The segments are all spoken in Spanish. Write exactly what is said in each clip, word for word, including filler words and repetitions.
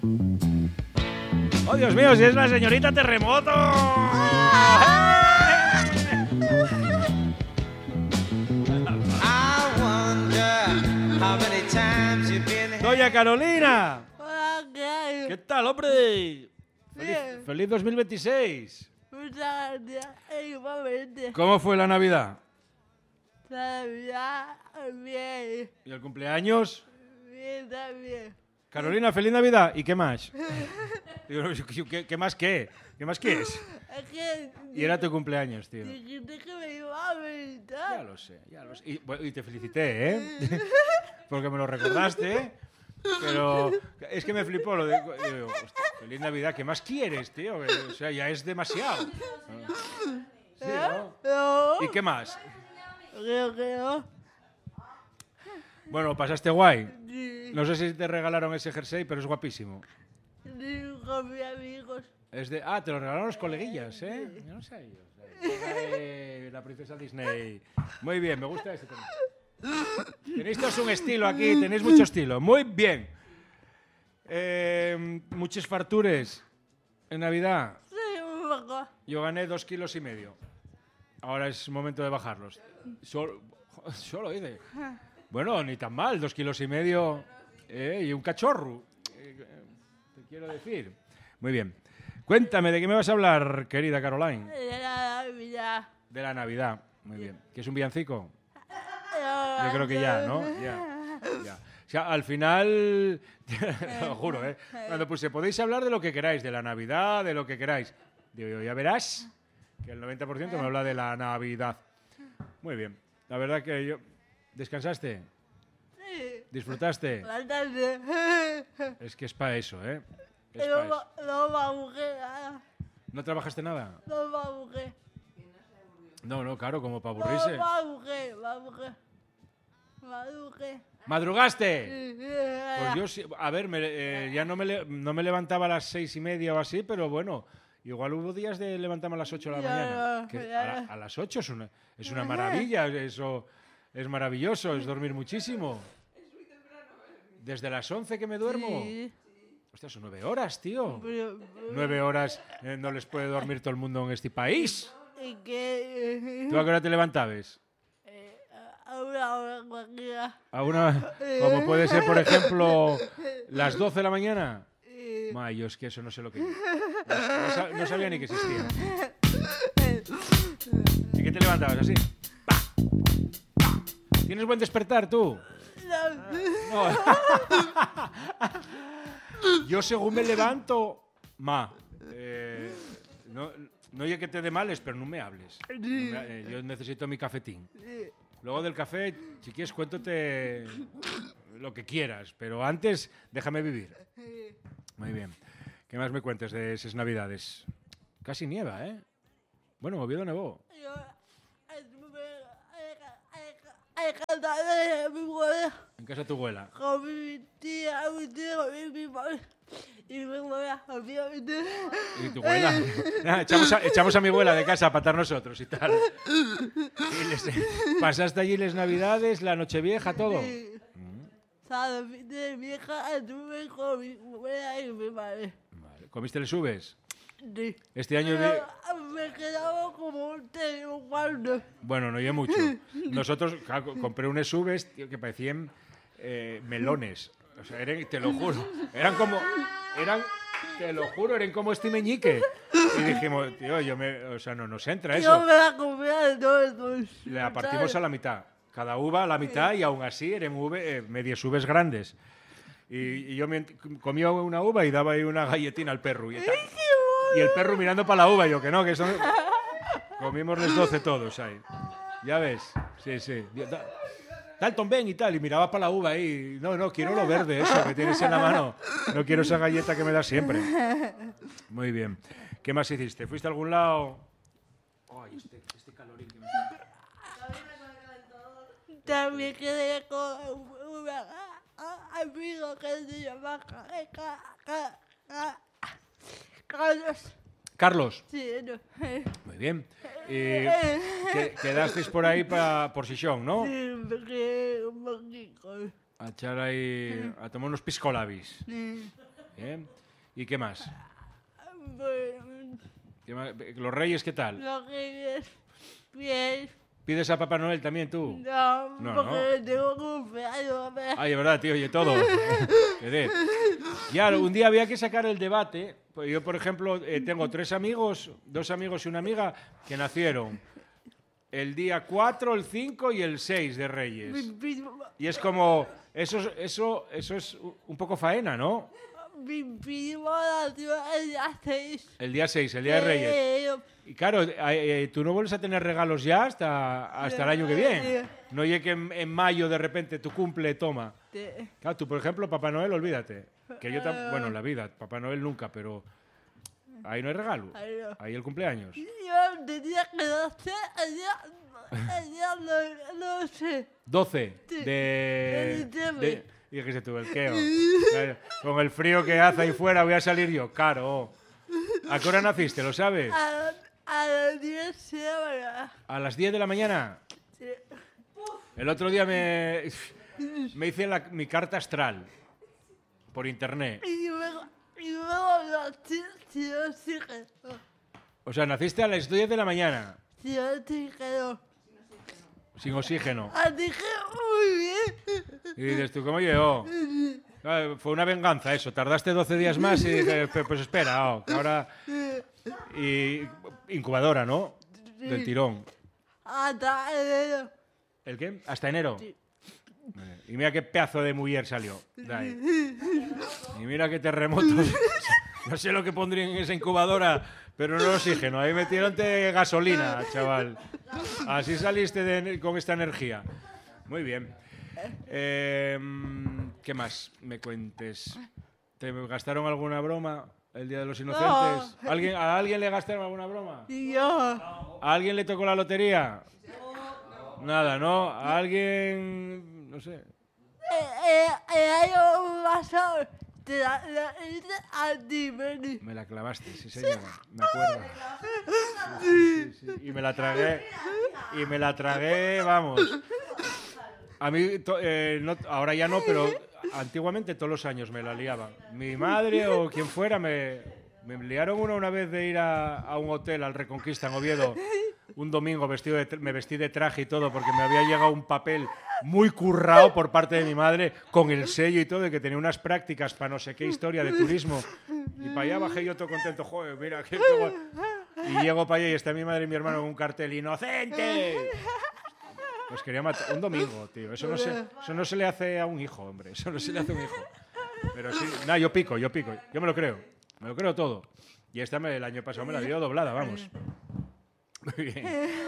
¡Oh, Dios mío! ¡Si es la señorita Terremoto! ¡Doña Carolina! Hola, ¿qué hay? ¿Qué tal, hombre? ¡Feliz, Bien. feliz dos mil veintiséis! Muchas gracias. E igualmente. ¿Cómo fue la Navidad? La Navidad, bien. ¿Y el cumpleaños? Bien también. Carolina, feliz Navidad. ¿Y qué más? Digo, ¿Qué, qué más qué? ¿Qué más qué es? Es que Y era tu cumpleaños, tío. dijiste que me iba a Ya visitar. lo sé, ya lo sé. Y, bueno, y te felicité, ¿eh? Porque me lo recordaste, ¿eh? Pero es que me flipó lo de... Digo, hostia, feliz Navidad, ¿qué más quieres, tío? O sea, ya es demasiado. Sí, ¿no? No, ¿Y qué más? creo que no. Bueno, ¿pasaste guay? Ni, No sé si te regalaron ese jersey, pero es guapísimo. ni con mis amigos. Es de... Ah, te lo regalaron los coleguillas, ¿eh? Yo no sé ellos. Eh, La princesa Disney. Muy bien, me gusta este también. Tenéis todos un estilo aquí, tenéis mucho estilo. Muy bien. Eh, muchos fartures en Navidad. Sí, un poco. Yo gané dos kilos y medio. Ahora es momento de bajarlos. Solo, solo dice. Bueno, ni tan mal, dos kilos y medio eh, y un cachorro. Eh, te quiero decir. Muy bien. Cuéntame, ¿de qué me vas a hablar, querida Caroline? De la Navidad. De la Navidad. Muy bien. ¿Qué es un villancico? Yo Yo creo que ya, ¿no? Ya. ya. O sea, al final, te lo juro, ¿eh? Cuando puse, podéis hablar de lo que queráis, de la Navidad, de lo que queráis. Digo yo, ya verás que el noventa por ciento me habla de la Navidad. Muy bien. La verdad que yo... ¿Descansaste? Sí. ¿Disfrutaste? Bastante. Es que es para eso, ¿eh? Es No pa' eso. va- no me aburrí nada. ¿No trabajaste nada? No me aburrí. No, no, claro, como para No aburrirse. me aburrí, me aburrí. Me aburrí. ¿Madrugaste? Sí, sí. Pues yo sí, a ver, me, eh, ya no me, le- no me levantaba a las seis y media o así, pero bueno, igual hubo días de levantarme a las ocho de la Ya mañana. no, Que ya a, la- no. a las ocho es una, es una maravilla, eso es maravilloso, es dormir muchísimo. Desde las once que me duermo. Sí. Ostras, son nueve horas, tío. Pero- Nueve horas eh, no les puede dormir todo el mundo en este país. ¿Y qué? ¿Tú a qué hora te levantabas? Eh, a una hora cualquiera. A una, como puede ser, por ejemplo, las doce de la mañana. Y- Ma, yo es que eso no sé lo que es. No, sa- no sabía ni que existía. ¿Y qué te levantabas así? Pa, pa. ¿Tienes buen despertar tú? No. No. Yo según me levanto, ma, eh, no, no hay que te dé males, pero no me hables. No me- eh, yo necesito mi cafetín. Luego del café, si quieres, cuéntate lo que quieras, pero antes déjame vivir. Muy bien. ¿Qué más me cuentes de esas navidades? Casi nieva, ¿eh? Bueno, en Oviedo nevó. Yo estuve a cantar de mi abuela En casa de tu abuela. con mi tía, mi tío y mi madre. Y mi abuela, obviamente. ¿Y tu abuela? Ah, echamos, a, echamos a mi abuela de casa para estar nosotros y tal. Y les- ¿Pasaste allí las navidades, la nochevieja, todo? Sí. ¿Sabes? De vieja estuve con mi abuela y mi madre. Vale. ¿Comiste les uvas? Sí. Este año... de- Pero me quedaba como un té un cuarto. Bueno, no oye mucho. Nosotros claro, co- compré unas uvas tío, que parecían eh, melones. O sea, eran, te lo juro. Eran como... Eran, te lo juro, eran como este meñique. Y dijimos, tío, yo me, o sea, no nos entra Yo eso. me la comía de todos. La partimos a la mitad. Cada uva a la mitad y aún así eran uve, eh, medias uvas grandes. Y, y yo me ent- comía una uva y daba ahí una galletina al perro. Y, tal. Y el perro mirando para la uva, y yo que no, que eso... Comimos los doce todos ahí. Ya ves, sí, sí. Da- Dalton, ven y tal, y miraba para la uva ahí. No, no, quiero lo verde, eso que tienes en la mano. No quiero esa galleta que me das siempre. Muy bien. ¿Qué más hiciste? ¿Fuiste a algún lado? Ay, este, este calorín que me está... También quedé con un amigo que se llama Ca- Ca- Ca- Ca- Carlos. Carlos. Sí, no. Muy bien. Y que- quedasteis por ahí pa, por Xixón, ¿no? Sí, me quedé un poquito. A echar ahí, a tomar unos piscolabis. Sí. ¿Eh? ¿Y qué más? Bueno, ¿Qué más? ¿Los reyes qué tal? lo que es bien. ¿Pides a Papá Noel también tú? No, No, porque tengo cumpleaños. Ay, de verdad, tío, oye, todo. Ya, un día había que sacar el debate. Pues yo, por ejemplo, eh, tengo tres amigos, dos amigos y una amiga que nacieron el día cuatro, el cinco y el seis de Reyes. Mi primo, Y es como, eso, es- eso, eso es un poco faena, ¿no? mi primo nació el día seis. El día seis, el día de Reyes. Pero, Y claro, eh, eh, tú no vuelves a tener regalos ya hasta, hasta el año que viene. No llegue que en, en mayo de repente tu cumple, toma. te- Claro, tú, por ejemplo, Papá Noel, olvídate. Que yo tam- bueno, la vida, Papá Noel nunca, pero ahí no hay regalo. Ay, no. Ahí el cumpleaños. Yo tenía que nacer el día, el día no, no sé. doce Sí, de... de diciembre. de y que se tuvo el queo. Claro, con el frío que hace ahí fuera voy a salir yo, caro. ¿A qué hora naciste, lo sabes? A, a las diez se va. A las diez de la mañana. El otro día me, me hice la- mi carta astral por internet. Y luego, y luego nací sin oxígeno. O sea, naciste a las diez de la mañana, Sin oxígeno. sin oxígeno. Así que muy bien. Y dices tú, ¿cómo llegó? Claro, fue una venganza eso. Tardaste doce días más y dije, "Pe- pues espera, oh, que ahora... Y incubadora, ¿no? Del tirón. Hasta enero. ¿El qué? ¿Hasta enero? Sí. Eh, Y mira qué pedazo de mujer salió. de ahí. Y mira qué terremotos. No sé lo que pondría en esa incubadora, pero no oxígeno. Ahí metieron gasolina, chaval. Así saliste de- con esta energía. Muy bien. Eh, ¿Qué más me cuentes? ¿Te gastaron alguna broma el Día de los Inocentes? No. ¿Alguien, ¿A alguien le gastaron alguna broma? Y yo. ¿A alguien le tocó la lotería? Nada, ¿no? ¿A alguien...? No sé. Eh, eh, el año pasado te la, la hice a ti, Mary. Me la clavaste, sí señora, me acuerdo. Sí, sí, sí. Y me la tragué, y me la tragué, vamos. A mí, to- eh, no- ahora ya no, pero antiguamente todos los años me la liaban. Mi madre o quien fuera me, me liaron una una vez de ir a, a un hotel, al Reconquista, en Oviedo, un domingo vestido de, tra- me vestí de traje y todo porque me había llegado un papel muy currado por parte de mi madre con el sello y todo de que tenía unas prácticas para no sé qué historia de turismo. Y para allá bajé yo todo contento, joder, mira qué... qué guay. Y llego para allá y está mi madre y mi hermano con un cartel, ¡inocente! Pues quería matar. Un domingo, tío. Eso no, se, eso no se le hace a un hijo, hombre. Eso no se le hace a un hijo. Pero sí, nada, yo pico, yo pico. Yo me lo creo. Me lo creo todo. Y esta me, el año pasado me la dio doblada, vamos. Muy bien.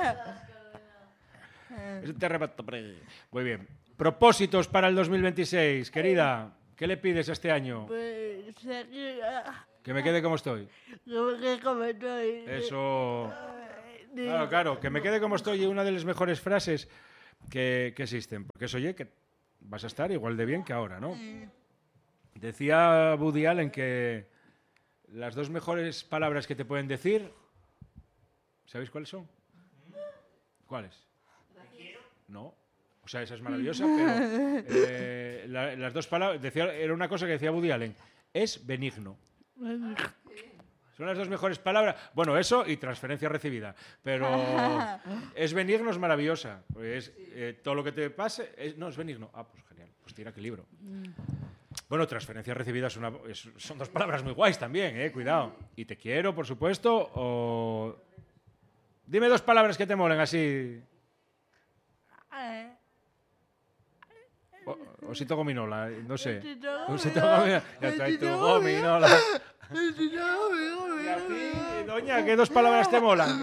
Es un terremoto. Muy bien. Propósitos para el dos mil veintiséis, querida. ¿Qué le pides este año? Pues seguir. ah, Que me quede como estoy. Como que como estoy. Eso. de- Claro, claro, que me quede como estoy es una de las mejores frases que, que existen. Porque eso, oye, que vas a estar igual de bien que ahora, ¿no? Decía Woody Allen que las dos mejores palabras que te pueden decir, ¿sabéis cuáles son? ¿Cuáles? No. O sea, esa es maravillosa, pero eh, la- las dos palabras, decía, era una cosa que decía Woody Allen, es benigno. Son las dos mejores palabras. Bueno, eso y transferencia recibida. Pero es benigno, es maravillosa. Pues eh, todo lo que te pase, es- no, es benigno. Ah, pues genial. Pues tira que libro. Bueno, transferencia recibida es una, es- son dos palabras muy guays también, eh, cuidado. Y te quiero, por supuesto, o... Dime dos palabras que te molen así. Eh, O- Osito gominola, eh, no sé. Osito Osito gominola. gominola. Ya trae tu Osito gominola. no, Y a ti, doña, ¿qué dos palabras te molan?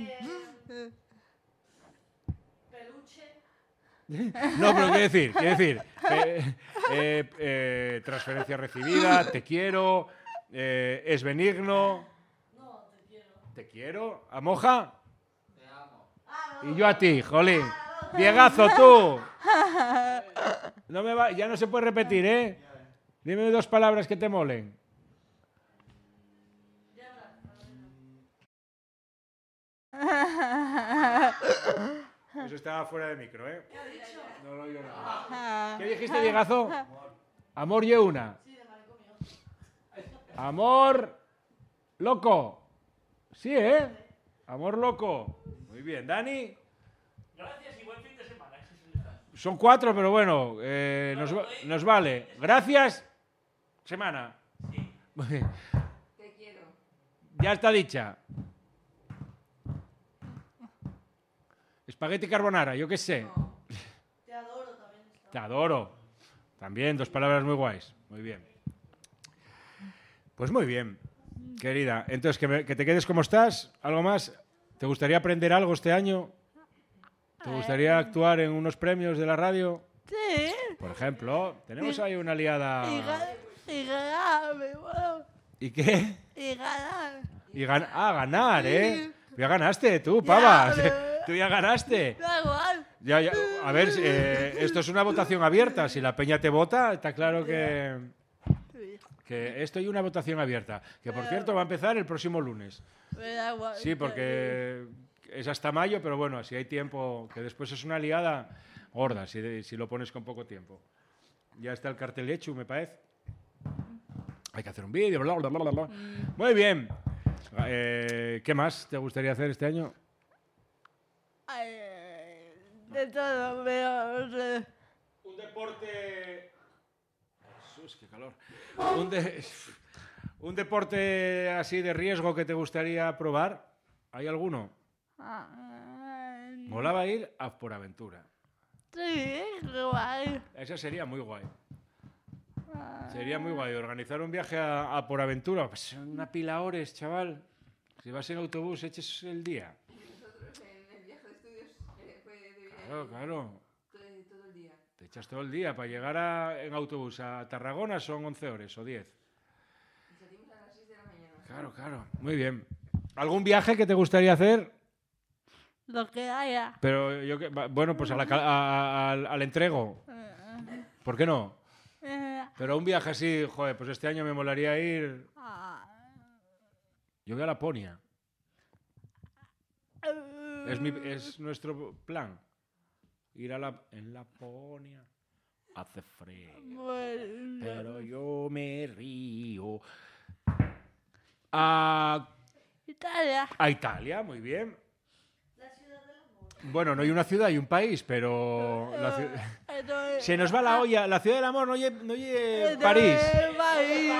No, pero quiero decir, quiero decir, eh, eh, eh, transferencia recibida, te quiero, eh, es benigno. No, te quiero. ¿Te quiero? ¿A Moja? Te amo. Y yo a ti, jolín. Viegazo, tú. No me va, ya no se puede repetir, ¿eh? Dime dos palabras que te molen. Eso estaba fuera de micro, ¿eh? No lo oigo nada. ¿Qué dijiste, Diegazo? Amor y una. Amor loco. Sí, ¿eh? Amor loco. Muy bien. ¿Dani? Gracias y buen fin de semana. Son cuatro, pero bueno, eh, nos, nos vale. Gracias. Semana. Sí. Te quiero. Ya está dicha. Espagueti carbonara, yo qué sé. Te adoro también. está. Te adoro. También, dos palabras muy guays. Muy bien. Pues muy bien, querida. Entonces, que, me- que te quedes como estás. ¿Algo más? ¿Te gustaría aprender algo este año? ¿Te gustaría actuar en unos premios de la radio? Sí. Por ejemplo, tenemos ahí una liada... Y, ga- y ganar, me muero. ¿Y qué? Y ganar. Y gan- ah, ganar, ¿eh? Ya ganaste tú, pava. Ya, pero- Tú ya ganaste. Da igual. Ya, ya. A ver, eh, esto es una votación abierta. Si la peña te vota, está claro que, que esto hay una votación abierta. Que, por cierto, va a empezar el próximo lunes. Me da igual. Sí, porque es hasta mayo, pero bueno, si hay tiempo, que después es una liada gorda, si, si lo pones con poco tiempo. Ya está el cartel hecho, me parece. Hay que hacer un vídeo, bla, bla, bla, bla, bla. Muy bien. Eh, ¿Qué más te gustaría hacer este año? Ay, de todo, pero no sé. Un deporte... Jesús, qué calor. Un, de- un deporte así de riesgo que te gustaría probar. ¿Hay alguno? Ah, Molaba ir a por aventura. Sí, qué guay. Esa sería muy guay. Sería muy guay organizar un viaje a, a por aventura. Pues una pila horas, chaval. Si vas en autobús, eches el día. Nosotros en el viaje de estudios eh, fue de viaje Claro, claro. todo, todo el día. Te echas todo el día. Para llegar a- en autobús a Tarragona son once horas o diez. Y salimos a las seis de la mañana. Claro, claro. Muy bien. ¿Algún viaje que te gustaría hacer? Lo que haya. Pero yo que, va- bueno, pues a la ca- a- a- al, al entrego. ¿Por qué no? Eh, Pero un viaje así, joder, pues este año me molaría ir. ah, Yo voy a Laponia. Es, mi- es nuestro plan. Ir a la en Laponia. Hace frío. bueno. Pero yo me río. A, Italia. a Italia, muy bien. Bueno, no hay una ciudad, hay un país, pero la ci- Entonces- se nos va la olla. La ciudad del amor no oye, no oye entonces, París. París.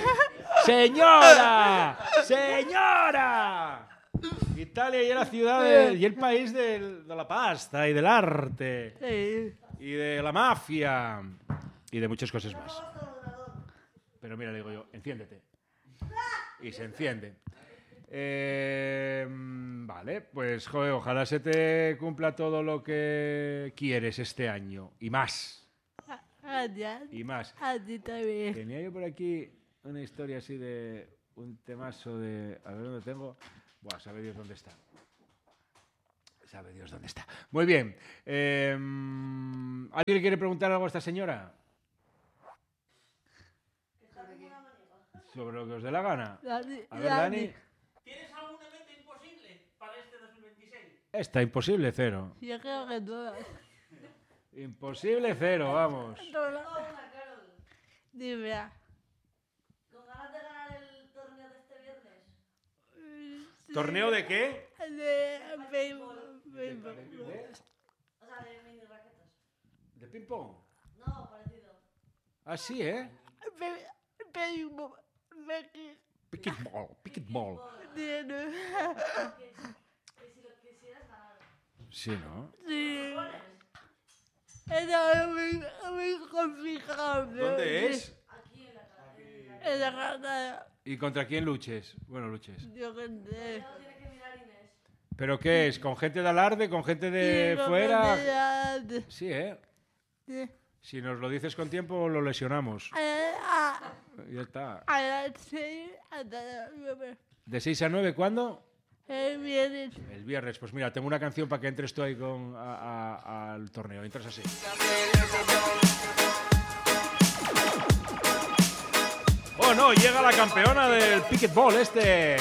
¡Señora! ¡Señora! Italia y la ciudad de- y el país del- de la pasta y del arte Sí. y de la mafia y de muchas cosas más. Pero mira, le digo yo, enciéndete. Y se enciende. Eh, vale, pues joder, ojalá se te cumpla todo lo que quieres este año y más. Gracias. Y más. A ti también. Tenía yo por aquí una historia así de un temazo de... A ver dónde tengo. Buah, sabe Dios dónde está. Sabe Dios dónde está. Muy bien. Eh, ¿Alguien le quiere preguntar algo a esta señora? Sobre lo que os dé la gana. Dani, A ver, Dani. ¿Tienes alguna meta imposible para este dos mil veintiséis? Está imposible cero. Yo creo que todas. Imposible cero, vamos. Todas. Dime. ah. ¿Con ganas de ganar el torneo de este viernes? ¿Torneo de qué? De béisbol, béisbol. O sea, de mini raquetas. ¿De ping-pong? No, parecido. Ah, sí, ¿eh? Bé- béisbol. Béisbol. Picketball, picketball. Tiene. Que, que si lo quisieras ganar. Sí, ¿no? Sí. Eso es muy, muy complicado. pero ¿Dónde sí. es? Aquí en la cara. En la casa. ¿Y contra quién luches? Bueno, luches. Yo qué sé. No tiene que mirar Inés. ¿Pero qué es? ¿Con gente de alarde? ¿Con gente de Sí, lo fuera? que sea- Sí, ¿eh? Sí. Si nos lo dices con tiempo, lo lesionamos. A Ya está. a las seis hasta las nueve. ¿De seis a nueve cuándo? El viernes. El viernes. Pues mira, tengo una canción para que entres tú ahí con, a- a- al torneo. Entras así. Oh, no, llega la campeona del picketball este.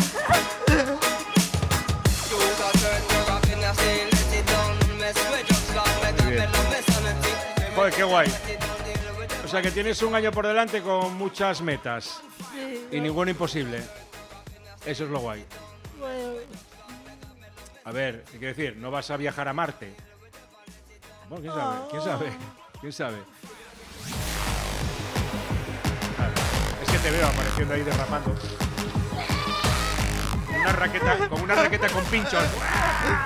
Muy bien. Joder, qué guay. O sea que tienes un año por delante con muchas metas. Sí, y no, ninguno imposible. Eso es lo guay. bueno, A ver, ¿qué quiero decir? ¿No vas a viajar a Marte? Bueno, ¿quién sabe? ¿Quién sabe? ¿Quién sabe? Claro, es que te veo apareciendo ahí derrapando. Una raqueta, con una raqueta con pinchos.